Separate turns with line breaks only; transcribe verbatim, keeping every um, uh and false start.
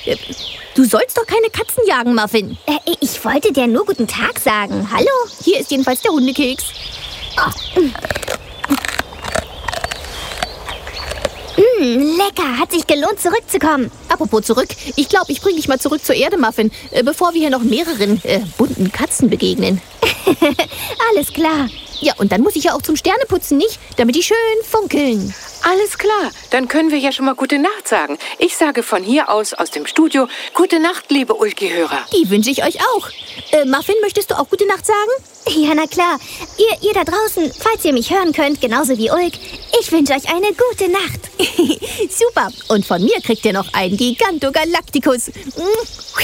Äh, Du sollst doch keine Katzen jagen, Muffin.
Äh, ich wollte dir nur guten Tag sagen. Hallo?
Hier ist jedenfalls der Hundekeks.
Oh. Mm, lecker, hat sich gelohnt, zurückzukommen.
Apropos zurück, ich glaube, ich bringe dich mal zurück zur Erde, Muffin, äh, bevor wir hier noch mehreren äh, bunten Katzen begegnen.
Alles klar.
Ja, und dann muss ich ja auch zum Sterneputzen, nicht? Damit die schön funkeln.
Alles klar, dann können wir ja schon mal gute Nacht sagen. Ich sage von hier aus, aus dem Studio, gute Nacht, liebe Ulki-Hörer.
Die wünsche ich euch auch. Äh, Muffin, möchtest du auch gute Nacht sagen?
Ja, na klar. Ihr, ihr da draußen, falls ihr mich hören könnt, genauso wie Ulk, ich wünsche euch eine gute Nacht.
Super. Und von mir kriegt ihr noch einen Gigantogalacticus.